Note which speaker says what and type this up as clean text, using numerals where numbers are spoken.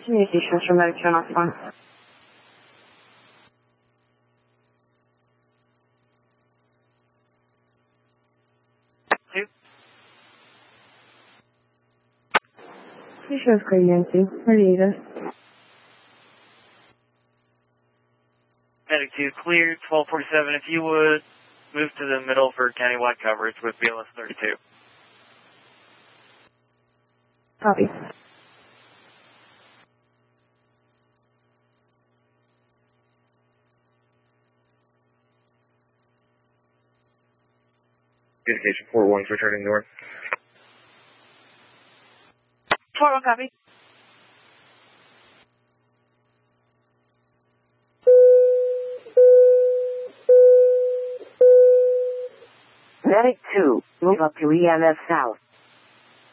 Speaker 1: Communications from Medic 201. Please show us clear UNC. Where do you need us?
Speaker 2: Medic 2 cleared, 1247. If you would move to the middle for countywide coverage with BLS 32.
Speaker 1: Copy.
Speaker 3: Communication 4-1's returning north.
Speaker 1: 4-1, copy.
Speaker 4: Medic 2, move up to EMS South.